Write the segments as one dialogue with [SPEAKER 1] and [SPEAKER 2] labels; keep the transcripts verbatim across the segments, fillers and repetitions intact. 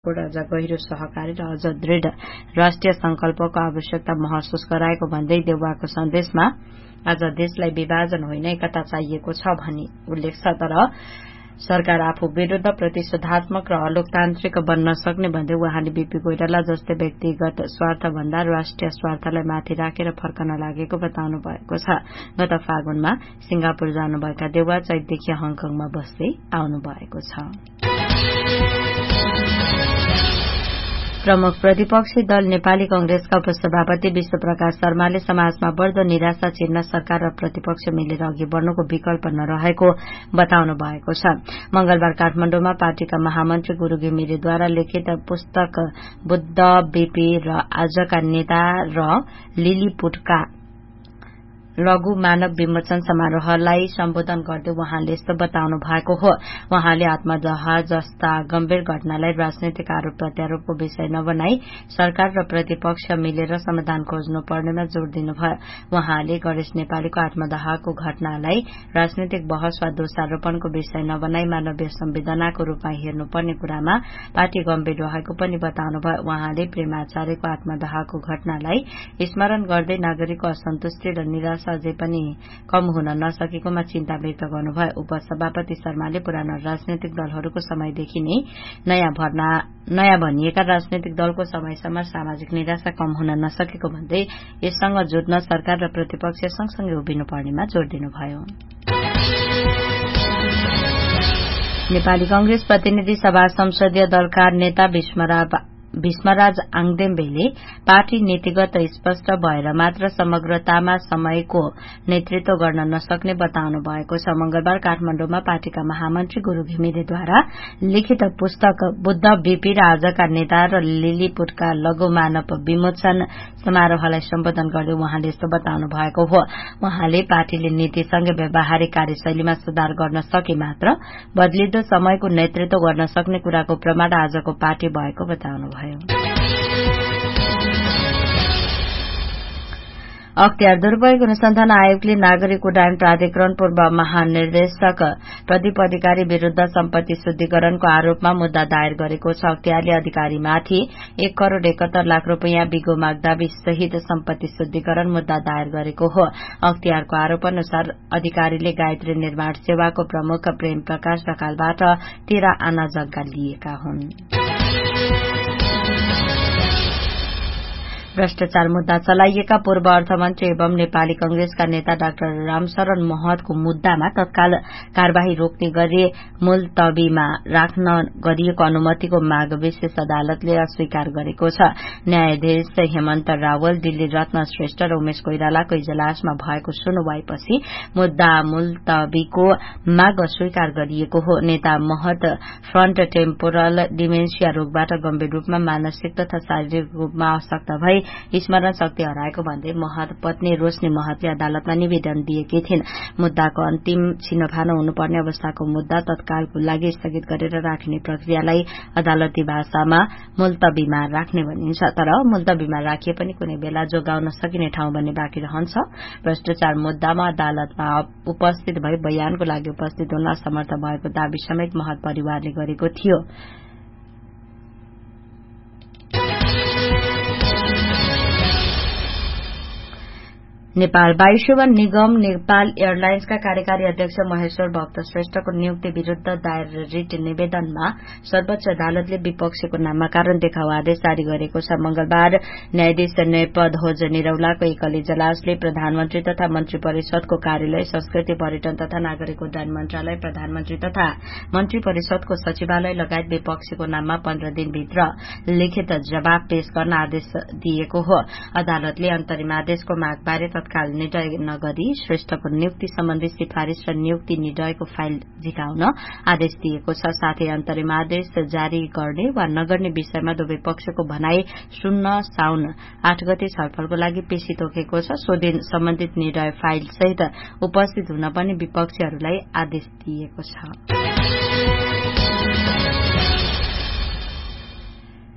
[SPEAKER 1] अझ गहिरो सहकारी र अझ दृढ राष्ट्रिय संकल्पको आवश्यकता महसुस गराएको भन्दै देउवाको सन्देशमा आज देशलाई विभाजन होइन एकता चाहिएको छ भनी उल्लेख छ। तर सरकार आफू विरूद्ध प्रतिशोधात्मक र अलोकतान्त्रिक बन्न सक्ने भन्दै उहाँले बीपी कोइराला जस्तै व्यक्तिगत स्वार्थ भन्दा राष्ट्रिय स्वार्थलाई माथि राखेर फर्कन लागेको बताउनु भएको छ। गत फागुनमा सिंगापुर जानुभएका देउवा चैतदेखि हङकङमा बस्दै आउनु भएको छ। प्रमुख प्रतिपक्षी दल नेपाली कंग्रेसका उपसभापति विश्वप्रकाश शर्माले समाजमा बढ़दो निराशा चिर्न सरकार र प्रतिपक्ष मिलेर अघि बढ़नुको विकल्प नरहेको बताउनु भएको छ। मंगलबार काठमाण्डुमा पार्टीका महामन्त्री गुरू घिमिरेद्वारा लिखित पुस्तक बुद्ध बीपी र आजका नेता र लिलीपुटका लघु मानव विमोचन समारोहलाई सम्बोधन गर्दै उहाँले यस्तो बताउनु भएको हो। उहाँले आत्मदाह जस्ता गम्भीर घटनालाई राजनैतिक आरोप प्रत्यारोपको विषय नबनाई सरकार र प्रतिपक्ष मिलेर समाधान खोज्नु पर्नेमा जोड़ दिनुभयो। उहाँले गणेश नेपालीको आत्मदाहको घटनालाई राजनैतिक बहस वा दोषारोपणको विषय नबनाई मानवीय संवेदनाको रूपमा हेर्नुपर्ने कुरामा पार्टी गम्भीर रहेको पनि बताउनुभयो। उहाँले प्रेम आचार्यको आत्मदाहको घटनालाई स्मरण गर्दै नागरिकको असन्तुष्टि र निराशा अझै पनि कम हुन नसकेकोमा चिन्ता व्यक्त गर्नुभयो। उपसभापति शर्माले पुराना राजनैतिक दलहरूको समयदेखि नै नयाँ भर्ना नयाँ भनिएका राजनैतिक दलको समयसम्म सामाजिक निराशा कम हुन नसकेको भन्दै यससँग जुझ्न सरकार र प्रतिपक्ष सँगसँगै उभिनु पर्नेमा जोड़ दिनुभयो। नेपाली कंग्रेस प्रतिनिधि सभा संसदीय दलका नेता भीष्मराज आङदेम्बेले पार्टी नीतिगत स्पष्ट भएर मात्र समग्रतामा समयको नेतृत्व गर्न नसक्ने बताउनु भएको छ। मंगलबार काठमाण्डुमा पार्टीका महामन्त्री गुरू घिमिरेद्वारा लिखित पुस्तक बुद्ध बीपी र आजका नेता र लिलीपुटका लघु मानव विमोचन समारोहलाई सम्बोधन गर्दै उहाँले यस्तो बताउनु भएको हो। उहाँले पार्टीले नीतिसँगै व्यावहारिक कार्यशैलीमा सुधार गर्न सके मात्र बदलिदो समयको नेतृत्व गर्न सक्ने कुराको प्रमाण आजको पार्टी भएको बताउनुभयो। अख्तियार दुरूपयोग अनुसन्धान आयोगले नागरिक उड्डयन प्राधिकरण पूर्व महानिर्देशक प्रदीप अधिकारी विरूद्ध सम्पत्ति शुद्धिकरणको आरोपमा मुद्दा दायर गरेको छ। अख्तियारले अधिकारीमाथि एक करोड़ एकहत्तर लाख रूपियाँ बिगो मागदावी सहित सम्पत्ति शुद्धिकरण मुद्दा दायर गरेको हो। अख्तियारको आरोप अनुसार अधिकारीले गायत्री निर्माण सेवाको प्रमुख प्रेम प्रकाश ढकालबाट तेह्र आना जग्गा लिएका हुन्। भ्रष्टाचार मुद्दा चलाइएका पूर्व अर्थमन्त्री एवं नेपाली कंग्रेसका नेता डाक्टर रामशरण महतको मुद्दामा तत्काल कार्यवाही रोक्ने गरी मुलतवीमा राख्न गरिएको अनुमतिको माग विशेष अदालतले अस्वीकार गरेको छ। न्यायाधीश हेमन्त रावल, दिल्ली रत्न श्रेष्ठ र उमेश कोइरालाको इजलासमा भएको सुनवाईपछि मुद्दा मुलतवीको माग अस्वीकार गरिएको हो। नेता महत फ्रन्ट टेम्पोरल डिमेन्सिया रोगबाट गम्भीर रूपमा मानसिक तथा शारीरिक रूपमा अशक्त भई स्मरण शक्ति हराएको भन्दै महत पत्नी रोशनी महतले अदालतमा निवेदन दिएकी थिइन्। मुद्दाको अन्तिम छिनोफानो हुनुपर्ने अवस्थाको मुद्दा तत्कालको लागि स्थगित गरेर राख्ने प्रक्रियालाई अदालती भाषामा मुलतवीमा राख्ने भनिन्छ। तर मुलतवीमा राखिए पनि कुनै बेला जोगाउन सकिने ठाउँ भन्ने बाँकी रहन्छ। भ्रष्टाचार मुद्दामा अदालतमा उपस्थित भई बयानको लागि उपस्थित हुन असमर्थ भएको दावी समेत महत परिवारले गरेको थियो। नेपाल वायु सेवा निगम नेपाल एयरलाइन्सका कार्यकारी अध्यक्ष महेश्वर भक्त श्रेष्ठको नियुक्ति विरूद्ध दायर रिट निवेदनमा सर्वोच्च अदालतले विपक्षीको नाममा कारण देखाउ आदेश जारी गरेको छ। मंगलबार न्यायाधीश नेपध्वज निरौलाको एकल इजलासले प्रधानमन्त्री तथा मन्त्री परिषदको कार्यालय, संस्कृति पर्यटन तथा नागरिक उड्डयन मन्त्रालय, प्रधानमन्त्री तथा मन्त्री परिषदको सचिवालय लगायत विपक्षीको नाममा पन्ध्र दिनभित्र लिखित जवाब पेश गर्न आदेश दिएको हो। अदालतले अन्तरिम आदेशको मागबारे तत्काल निर्णय नगरी श्रेष्ठको नियुक्ति सम्बन्धी सिफारिश र नियुक्ति निर्णयको फाइल झिकाउन आदेश दिएको छ। साथै अन्तरिम आदेश जारी गर्ने वा नगर्ने विषयमा दुवै पक्षको भनाई सुन्न साउन आठ गते छलफलको लागि पेशी तोकेको छ। सो दिन सम्बन्धित निर्णय फाइल सहित उपस्थित हुन पनि विपक्षीहरूलाई आदेश दिएको छ।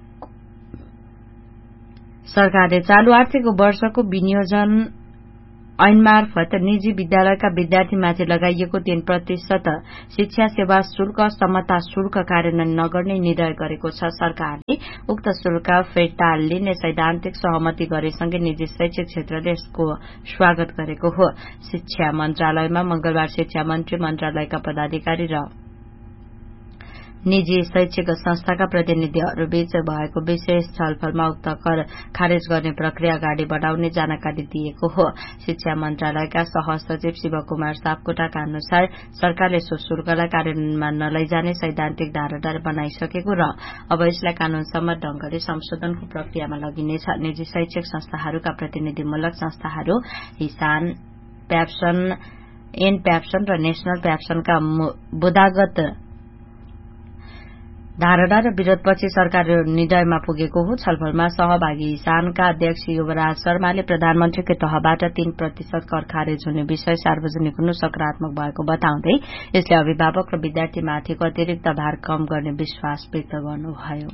[SPEAKER 1] सरकारले चालू आर्थिक वर्षको विनियोजन ऐन मार्फत निजी विद्यालयका विद्यार्थीमाथि लगाइएको तीन प्रतिशत शिक्षा सेवा शुल्क समता शुल्क कार्यान्वयन नगर्ने निर्णय गरेको छ। सरकारले उक्त शुल्क फिर्ता लिने सैद्धान्तिक सहमति गरेसँगै निजी शैक्षिक क्षेत्रले यसको स्वागत गरेको हो। शिक्षा मन्त्रालयमा मंगलबार शिक्षा मन्त्री, मन्त्रालयका पदाधिकारी र निजी शैक्षिक संस्थाका प्रतिनिधिहरूबीच भएको विशेष छलफलमा उक्त कर खारेज गर्ने प्रक्रिया अगाडि बढ़ाउने जानकारी दिएको हो। शिक्षा मन्त्रालयका सहसचिव शिव कुमार सापकोटाका अनुसार सरकारले सो शुल्कलाई कार्यान्वयनमा नलैजाने सैद्धान्तिक धारणा बनाइसकेको र अब यसलाई कानूनसम्मत ढंगले संशोधनको प्रक्रियामा लगिनेछ। निजी शैक्षिक संस्थाहरूका प्रतिनिधिमूलक संस्थाहरू हिसान, प्याप्सन, एन प्याप्सन र नेशनल प्याप्सनका बुदागत धारणा र विरोधपछि सरकार निर्णयमा पुगेको हो। छलफलमा सहभागी हिसानका अध्यक्ष युवराज शर्माले प्रधानमन्त्रीको तहबाट तीन प्रतिशत कर खारेज हुने विषय सार्वजनिक हुनु सकारात्मक भएको बताउँदै यसले अभिभावक र विद्यार्थीमाथिको अतिरिक्त भार कम गर्ने विश्वास व्यक्त गर्नुभयो।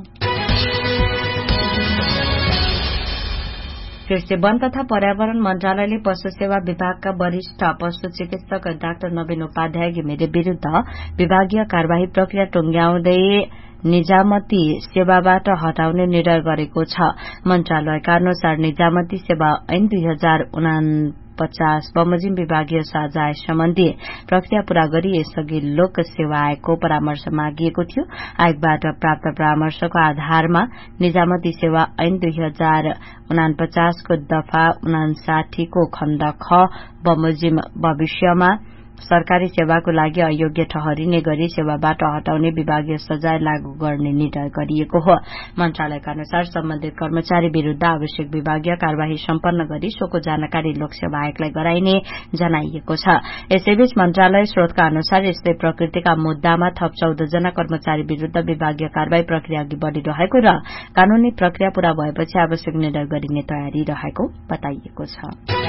[SPEAKER 1] कृषि, वन तथा पर्यावरण मन्त्रालयले पशु सेवा विभागका वरिष्ठ पशु चिकित्सक डाक्टर नवीन उपाध्याय घिमिरे विरूद्ध विभागीय कार्यवाही प्रक्रिया टुंग्याउँदै निजामती सेवाबाट हटाउने निर्णय गरेको छ। मन्त्रालयका अनुसार निजामती सेवा ऐन दुई हजार उनापचास बमोजिम विभागीय साझा सम्बन्धी प्रक्रिया पूरा गरी यसअघि लोक सेवा आयोगको परामर्श मागिएको थियो। आयोगबाट प्राप्त परामर्शको आधारमा निजामती सेवा ऐन दुई हजार उनापचासको दफा उनासाठीको खण्ड ख बमोजिम भविष्यमा सरकारी सेवाको लागि अयोग्य ठहरिने गरी सेवाबाट हटाउने विभागीय सजाय लागू गर्ने निर्णय गरिएको हो। मन्त्रालयका अनुसार सम्बन्धित कर्मचारी विरूद्ध आवश्यक विभागीय कार्यवाही सम्पन्न गरी सोको जानकारी लोकसेवा आयोगलाई गराइने जनाइएको छ। यसैबीच मन्त्रालय स्रोतका अनुसार यस्तै प्रकृतिका मुद्दामा थप चौध जना कर्मचारी विरूद्ध विभागीय कार्यवाही प्रक्रिया अघि बढ़िरहेको र कानूनी प्रक्रिया पूरा भएपछि आवश्यक निर्णय गरिने तयारी रहेको बताइएको छ।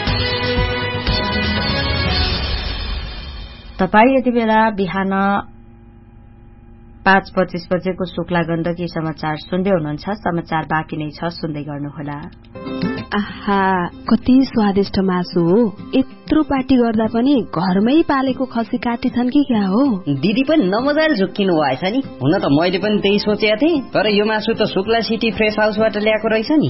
[SPEAKER 1] तपाई यति बेला बिहान पाँच पच्चीस बजेको शुक्ला गण्डकी समाचार सुन्दै हुनुहुन्छ। समाचार बाँकी नै छ, सुन्दै गर्नुहोला।
[SPEAKER 2] आहा, कति स्वादिष्ट मासु हो। यत्रो पार्टी गर्दा पनि घरमै पालेको खसी काटेछन् कि क्या हो?
[SPEAKER 3] दिदी पनि नमजाले झुक्किनु भएछ नि। हुन त मैले पनि त्यही सोचेको थिएँ, तर यो मासु त शुक्ला सिटी फ्रेश हाउसबाट ल्याएको रहेछ नि।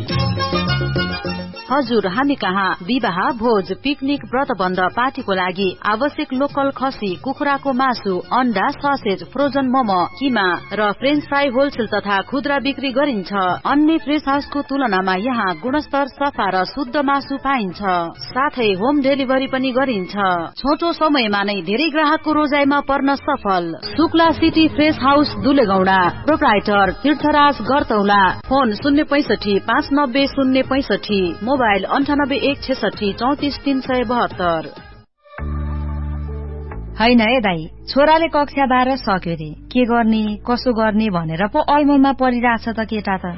[SPEAKER 4] हजुर, हामी कहाँ विवाह, भोज, पिकनिक, व्रतबन्ध, पार्टीको लागि आवश्यक लोकल खसी, कुखुराको मासु, अण्डा, ससेज, फ्रोजन मोमो, किमा र फ्रेन्च फ्राई होलसेल तथा खुद्रा बिक्री गरिन्छ। अन्य फ्रेश हाउसको तुलनामा यहाँ गुणस्तर, सफा र शुद्ध मासु पाइन्छ। साथै होम डेलिभरी पनि गरिन्छ। छोटो समयमा नै धेरै ग्राहकको रोजाइमा पर्न सफल Shukla city fresh house दुलेगौडा। Proprietor तीर्थराज गरतौला। फोन शून्य पैसठी पाँच नब्बे शून्य पैसठी, मोबाइल अन्ठानब्बे एक छेसठी चौतिस तीन सय बहत्तर।
[SPEAKER 5] होइन ए दाई, छोराले कक्षा बाह्र सक्यो रे, के गर्ने कसो गर्ने भनेर पो अलमलमा परिरहेछ त केटा त।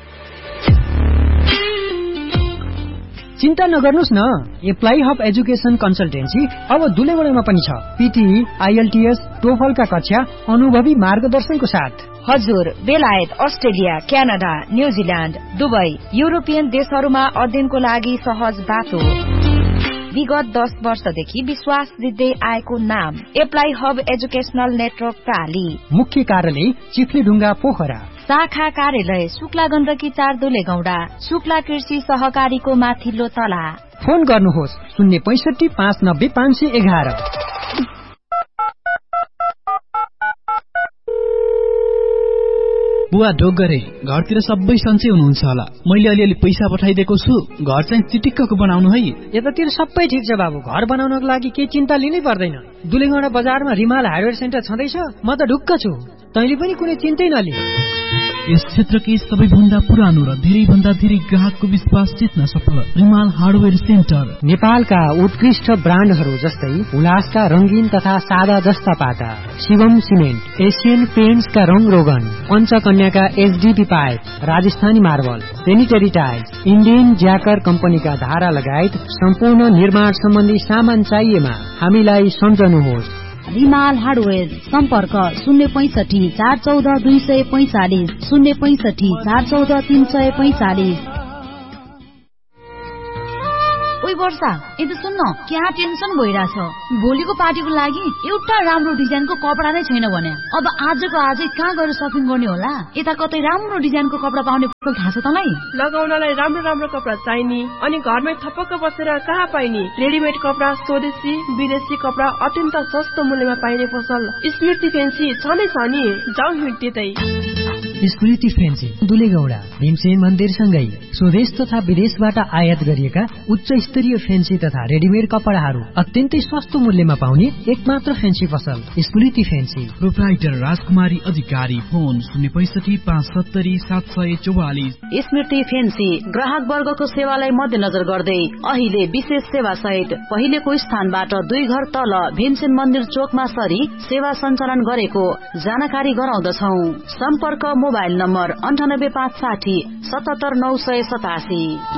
[SPEAKER 6] चिन्ता नगर्नुस् न, एप्लाई हब एजुकेशन कन्सल्टेन्सी अब दुलेगौडामा पनि छ। पीटीई, आईएलटीएस, टोफलका कक्षा अनुभवी मार्गदर्शनको साथ।
[SPEAKER 5] हजुर, बेलायत, Australia, Canada, New Zealand, Dubai, European देशहरूमा अध्ययनको लागि सहज बाटो। विगत दस वर्षदेखि विश्वास दिँदै आएको नाम एप्लाई हब एजुकेशनल नेटवर्क प्राली।
[SPEAKER 6] मुख्य कार्यालय चिफ्लेढुङ्गा पोखरा।
[SPEAKER 5] शाखा कार्यालय शुक्ला गण्डकी चार दुलेगौडा, शुक्ला कृषि सहकारीको माथिल्लो तला।
[SPEAKER 6] फोन गर्नुहोस् शून्य पैसठी पाँच नब्बे पाँच सय एघार।
[SPEAKER 7] बुवा ढोक गरे, घरतिर सबै सन्चै हुनुहुन्छ होला। मैले अलिअलि पैसा पठाइदिएको छु, घर चाहिँ चिटिक्कको बनाउनु है।
[SPEAKER 6] यतातिर सबै ठिक छ बाबु, घर बनाउनको लागि केही चिन्ता लिनै पर्दैन। दुलेगौडा बजारमा रिमाल हार्डवेयर सेन्टर छँदैछ, म त ढुक्क छु। तैँले पनि कुनै चिन्तै नलिए।
[SPEAKER 7] यस क्षेत्रकै सबैभन्दा पुरानो र धेरै भन्दा धेरै ग्राहकको विश्वास जित्न सफल रिमाल हार्डवेयर सेन्टर।
[SPEAKER 6] नेपालका उत्कृष्ट ब्रान्डहरू जस्तै उल्लासका रंगीन तथा सादा जस्ता पाटा, शिवम सिमेन्ट, एसियन पेन्ट्सका रंग रोगन, पञ्चकन्याका HDP pipe, Rajasthani marble, sanitary tiles, Indian ज्याकर कम्पनीका धारा लगायत सम्पूर्ण निर्माण सम्बन्धी सामान चाहिएमा हामीलाई सम्झनुहोस्।
[SPEAKER 5] रिमाल हार्डवेयर, सम्पर्क शून्य पैसठी चार चौध दुई सय पैंचालिस, शून्य पैसठी चार चौध तीन सय पैंचालिस।
[SPEAKER 4] ओइ वर्षा ए त सुन्न क्या टेन्सन भइराछ भोलिको पार्टीको लागि एउटा राम्रो डिजाइनको कपडा नै छैन भने अब आजको आजै कहाँ गएर शपिङ गर्ने होला यता कतै राम्रो डिजाइनको कपडा पाउने थाहा छ तँलाई
[SPEAKER 8] लगाउनलाई राम्रो राम्रो कपडा चाहिने अनि घरमै थपक्क बसेर कहाँ पाइने रेडिमेड कपडा स्वदेशी विदेशी कपडा अत्यन्त सस्तो मूल्यमा पाइने पसल स्मृति फेन्सी छ नै छ नि जाउँ हिँड्दै
[SPEAKER 6] स्मृति फेन्सी दुलेगौडा भीमसेन मन्दिरसँगै स्वदेश तथा विदेशबाट आयात गरिएका उच्च स्तरीय फेन्सी तथा रेडिमेड कपडाहरू अत्यन्तै सस्तो मूल्यमा पाउने एकमात्र फेन्सी पसल स्मृति फेन्सी
[SPEAKER 7] प्रोप्राइटर राजकुमारी अधिकारी फोन शून्य पैसठी पाँच सत्तरी सात सय चौवालिस
[SPEAKER 4] स्मृति फेन्सी ग्राहक वर्गको सेवालाई मध्यनजर गर्दै अहिले विशेष सेवा सहित पहिलेको स्थानबाट दुई घर तल भीमसेन मन्दिर चोकमा सरी सेवा सञ्चालन गरेको जानकारी गराउँदछौ सम्पर्क मोबाइल नम्बर अन्ठानब्बे पाँच साठी सतहत्तर नौ सय सतासी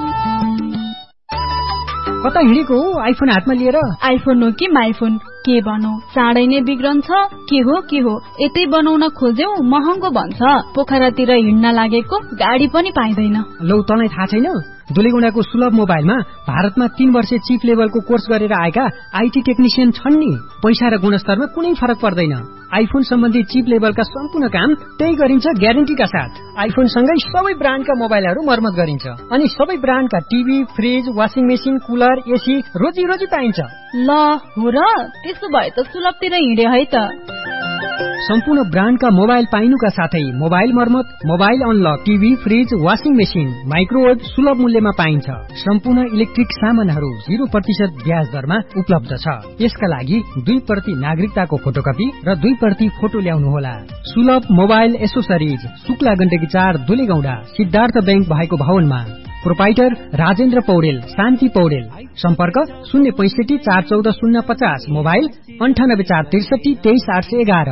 [SPEAKER 6] कता हिँडेको आइफोन हातमा लिएर
[SPEAKER 2] आइफोन हो कि माइफोन के भनौ चाँडै नै बिग्रन्छ के हो के हो यतै बनाउन खोज्यौ महँगो भन्छ पोखरातिर हिँड्न लागेको गाडी पनि पाइँदैन
[SPEAKER 6] लौ तँलाई थाहा छैन दुलेगुडाको सुलभ मोबाइलमा भारतमा तीन वर्ष चिप लेभलको कोर्स गरेर आएका आइटी टेक्निसियन छन् नि पैसा र गुणस्तरमा कुनै फरक पर्दैन आइफोन सम्बन्धी चिप लेभलका सम्पूर्ण काम त्यही गरिन्छ ग्यारेन्टीका साथ आइफोन सँगै सबै ब्रान्डका मोबाइलहरू मर्मत गरिन्छ अनि सबै ब्रान्डका TV fridge washing machine cooler AC रोजी रोजी पाइन्छ
[SPEAKER 2] ल हो र त्यसो भए त सुलभतिर हिँडे है त
[SPEAKER 6] सम्पूर्ण ब्रान्डका मोबाइल पाइनुका साथै मोबाइल मर्मत mobile unlock TV fridge washing machine microwave सुलभ मूल्यमा पाइन्छ सम्पूर्ण इलेक्ट्रिक सामानहरू जीरो प्रतिशत ब्याज दरमा उपलब्ध छ यसका लागि दुई प्रति नागरिकताको फोटोकपी र दुई प्रति फोटो ल्याउनुहोला सुलभ मोबाइल एसोसरिज शुक्ला गण्डकी चार दुलेगौडा सिद्धार्थ बैंक भएको भवनमा प्रोपाइटर राजेन्द्र पौडेल शान्ति पौडेल सम्पर्क शून्य पैसठी चार चौध शून्य पचास मोबाइल अन्ठानब्बे चार त्रिसठी तेइस आठ सय एघार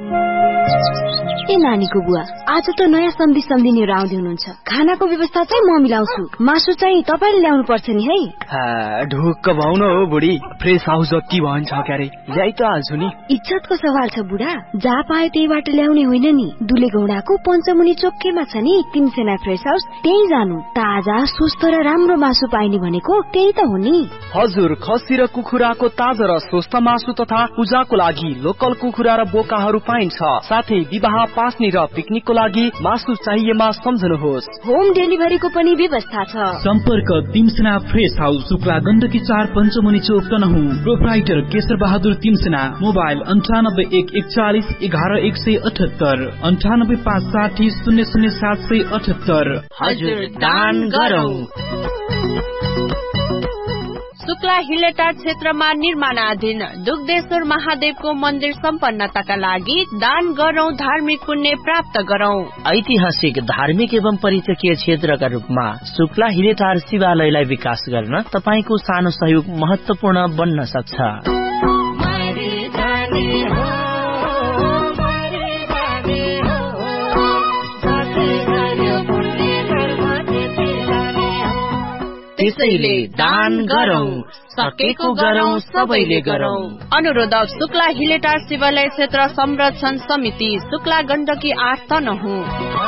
[SPEAKER 2] ए नानीको बुवा आज त नयाँ सम्धि सम्धिनीहरू आउँदै हुनुहुन्छ खानाको व्यवस्था चाहिँ म मिलाउँछु मासु चाहिँ तपाईँले ल्याउनु पर्छ नि है
[SPEAKER 9] ढुक्क भाउ न हो बुढी फ्रेस हाउस जति भन्छ क्यारे ल्याइ त हाल्छु नि
[SPEAKER 2] इज्जतको सवाल छ बुढा जहाँ पाए त्यहीबाट ल्याउने होइन नि दुलेगौडाको पञ्चमुनि चोकमा छ नि तीन सेना फ्रेस हाउस त्यही जानु ताजा स्वस्थ र राम्रो मासु पाइने भनेको त्यही त हो नि
[SPEAKER 9] हजुर खसी र कुखुराको ताजा र स्वस्थ मासु तथा पूजाको लागि लोकल कुखुरा र बोकाहरू पाइन्छ साथै विवाह पास्ने र पिकनिकको लागि मासु चाहिएमा सम्झनुहोस्
[SPEAKER 2] होम डेलिभरीको पनि व्यवस्था छ
[SPEAKER 7] सम्पर्क तिमसेना फ्रेस हाउस शुक्ला गण्डकी चार पञ्चमुनि चोक तनहुँ प्रोप्राइटर केशर बहादुर तिमसेना मोबाइल अन्ठानब्बे एक एकचालिस एघार एक सय अठहत्तर अन्ठानब्बे पाँच साठी शून्य शून्य सात सय अठहत्तर
[SPEAKER 3] हजुर दान गरौँ
[SPEAKER 10] शुक्ला हिलेटार क्षेत्रमा निर्माणाधीन दुग्धेश्वर महादेवको मन्दिर सम्पन्नताका लागि दान गरौं धार्मिक पुण्य प्राप्त गरौं
[SPEAKER 11] ऐतिहासिक धार्मिक एवं पर्यटकीय क्षेत्रका रूपमा शुक्ला हिलेटार शिवालयलाई विकास गर्न तपाईको सानो सहयोग महत्वपूर्ण बन्न सक्छ
[SPEAKER 3] त्यसैले दान गरौं सकेको गरौं सबैले गरौं
[SPEAKER 10] अनुरोधक शुक्ला हिलेटार शिवालय क्षेत्र संरक्षण समिति शुक्ला गण्डकी आठ तनहुँ।